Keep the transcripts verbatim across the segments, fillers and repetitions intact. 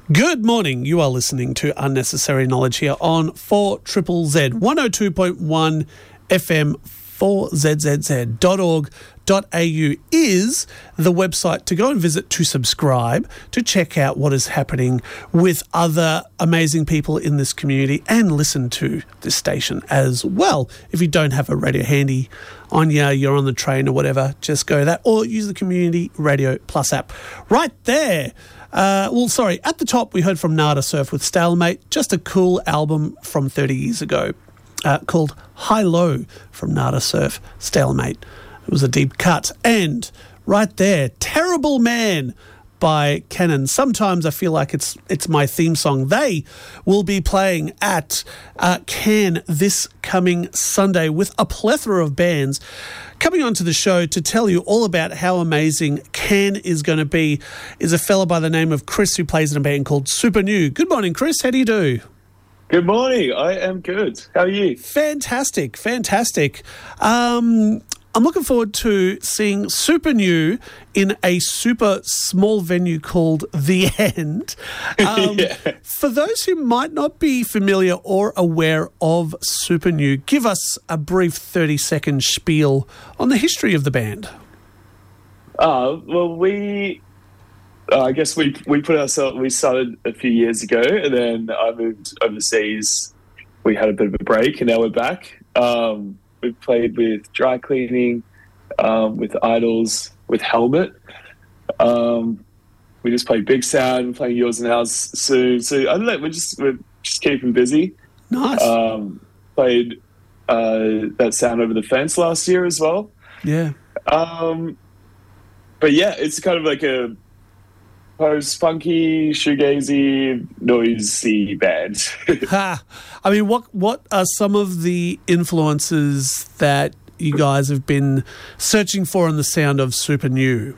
Good morning. You are listening to Unnecessary Knowledge here on four Z Z Z, one oh two point one F M, four Z Z Z dot org dot A U is the website to go and visit to subscribe, to check out what is happening with other amazing people in this community and listen to this station as well. If you don't have a radio handy on you, you're on the train or whatever, just go that or use the Community Radio Plus app. Right there. Uh, well, sorry, at the top we heard from Nada Surf with Stalemate, just a cool album from thirty years ago uh, called High Low from Nada Surf, Stalemate. It was a deep cut. And right there, Terrible Man by Canon. Sometimes I feel like it's it's my theme song. They will be playing at uh, Cannes this coming Sunday with a plethora of bands coming onto the show to tell you all about how amazing Cannes is going to be is a fella by the name of Chris who plays in a band called Super New. Good morning, Chris. How do you do? Good morning. I am good. How are you? Fantastic. Fantastic. Um... I'm looking forward to seeing Super New in a super small venue called The End. Um, yeah. For those who might not be familiar or aware of Super New, give us a brief thirty-second spiel on the history of the band. Uh, well, we, uh, I guess we we put ourselves, we started a few years ago, and then I moved overseas. We had a bit of a break, and now we're back. Um, We've played with Dry Cleaning, um, with Idols, with Helmet. Um, we just played Big Sound. We're playing Yours and Ours soon. So I don't know. We're just we're just keeping busy. Nice. Um, played uh, that Sound Over the Fence last year as well. Yeah. Um, but yeah, it's kind of like a post-funky, shoegazy, noisy band. Ha! I mean, what what are some of the influences that you guys have been searching for in the sound of Super New?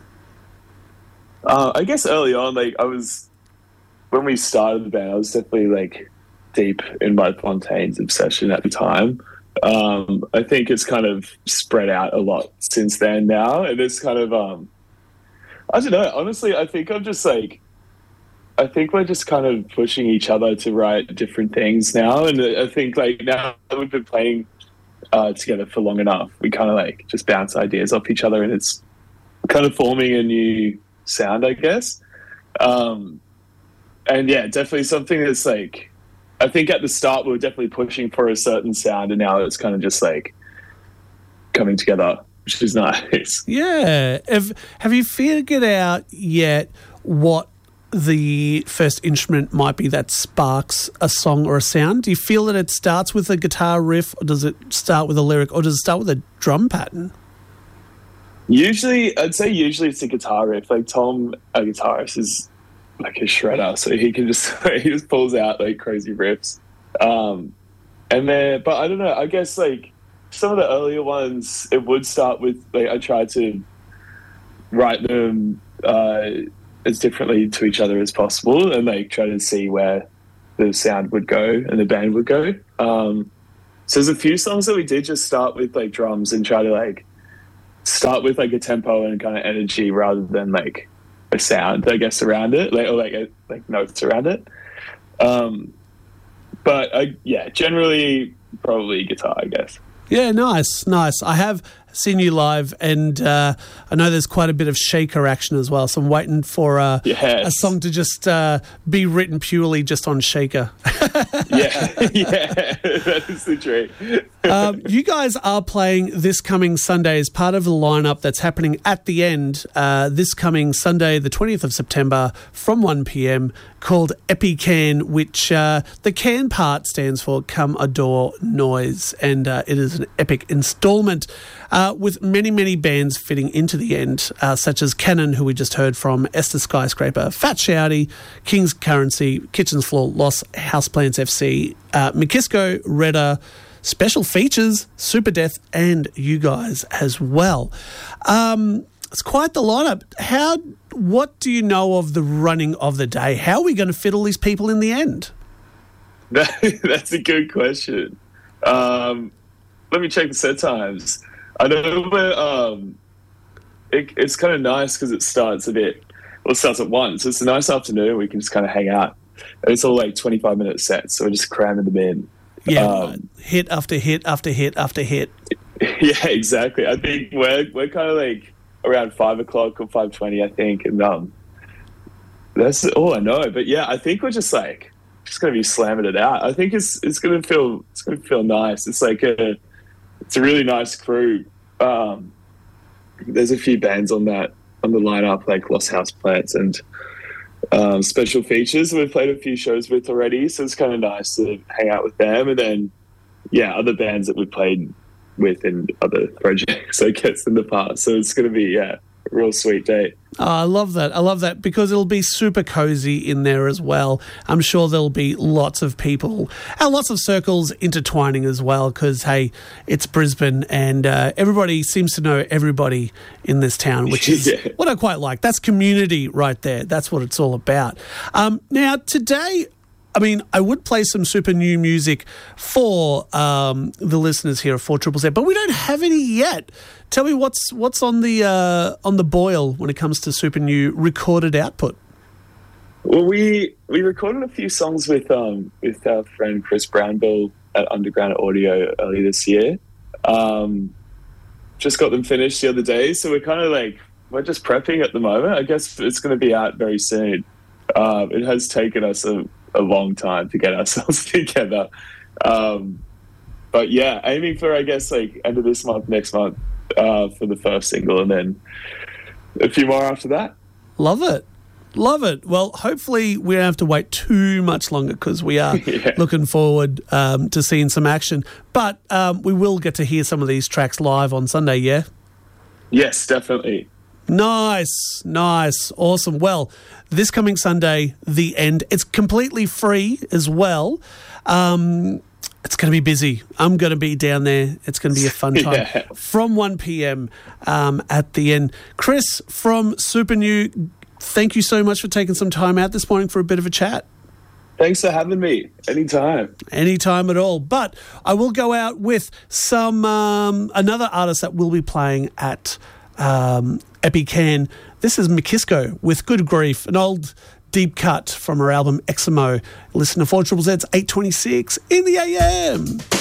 Uh, I guess early on, like I was, when we started the band, I was definitely like deep in Mud Fontaine's obsession at the time. Um, I think it's kind of spread out a lot since then now, and it's kind of um, I don't know. Honestly, I think I'm just like, I think we're just kind of pushing each other to write different things now. And I think like now that we've been playing uh, together for long enough, we kind of like just bounce ideas off each other and it's kind of forming a new sound, I guess. Um, and yeah, definitely something that's like, I think at the start we were definitely pushing for a certain sound and now it's kind of just like coming together, which is nice. Yeah. Have, have you figured out yet what the first instrument might be that sparks a song or a sound? Do you feel that it starts with a guitar riff or does it start with a lyric or does it start with a drum pattern? Usually, I'd say usually it's a guitar riff. Like Tom, our guitarist, is like a shredder, so he can just he just pulls out like crazy riffs. Um, and then, but I don't know, I guess like some of the earlier ones, it would start with, like, I tried to write them uh, as differently to each other as possible and, like, try to see where the sound would go and the band would go. Um, so there's a few songs that we did just start with, like, drums and try to, like, start with, like, a tempo and kind of energy rather than, like, a sound, I guess, around it, like, or, like, a, like notes around it. Um, but, I, yeah, generally probably guitar, I guess. Yeah, nice, nice. I have seen you live and uh, I know there's quite a bit of shaker action as well, so I'm waiting for uh, yes. a song to just uh, be written purely just on shaker. yeah, yeah, that is the dream. um, you guys are playing this coming Sunday as part of the lineup that's happening at the end uh, this coming Sunday, the twentieth of September from one p.m. called EpiCan, which uh, the can part stands for Come Adore Noise, and uh, it is an epic installment uh, with many, many bands fitting into the end, uh, such as Canon, who we just heard from, Esther Skyscraper, Fat Shouty, King's Currency, Kitchen's Floor, Lost, Houseplants F C, uh, Mikisco, Redder, Special Features, Super Death, and you guys as well. Um, it's quite the lineup. How? What do you know of the running of the day? How are we going to fit all these people in the end? That's a good question. Um, let me check the set times. I know we're, um, it, it's kind of nice because it starts a bit well, it starts at one. So it's a nice afternoon. We can just kind of hang out. And it's all like twenty-five minute sets. So we're just cramming them in. Yeah, um, right. Hit after hit after hit after hit. Yeah, exactly. I think we're we're kind of like around five o'clock or five twenty, I think, and um, that's all I know. But yeah, I think we're just like just gonna be slamming it out. I think it's it's gonna feel it's gonna feel nice. It's like a it's a really nice crew. Um, there's a few bands on that on the lineup, like Lost House Plants and um, Special Features. We've played a few shows with already, so it's kind of nice to hang out with them. And then yeah, other bands that we played with in other projects, I guess, in the past. So it's going to be, yeah, a real sweet day. Oh, I love that. I love that because it'll be super cozy in there as well. I'm sure there'll be lots of people and lots of circles intertwining as well because, hey, it's Brisbane and uh, everybody seems to know everybody in this town, which is yeah. what I quite like. That's community right there. That's what it's all about. Um, now, today... I mean, I would play some super new music for um, the listeners here at four Triple Z, but we don't have any yet. Tell me what's what's on the uh, on the boil when it comes to super new recorded output. Well, we we recorded a few songs with um with our friend Chris Brownbill at Underground Audio earlier this year. Um, just got them finished the other day, so we're kind of like we're just prepping at the moment. I guess it's going to be out very soon. Um, it has taken us a a long time to get ourselves together. Um, but yeah, aiming for, I guess, like end of this month, next month uh, for the first single and then a few more after that. Love it. Love it. Well, hopefully we don't have to wait too much longer because we are yeah. looking forward um, to seeing some action. But um, we will get to hear some of these tracks live on Sunday, yeah? Yes, definitely. Nice, nice, awesome. Well, this coming Sunday, The End. It's completely free as well. Um, it's going to be busy. I'm going to be down there. It's going to be a fun time. Yeah. From one p.m. Um, at The End. Chris from Super New, thank you so much for taking some time out this morning for a bit of a chat. Thanks for having me. Anytime. Anytime at all. But I will go out with some um, another artist that will be playing at Um, Epican. This is Mikisco with Good Grief, an old deep cut from her album Eximo. Listen to four Triple Z's eight twenty-six in the A M.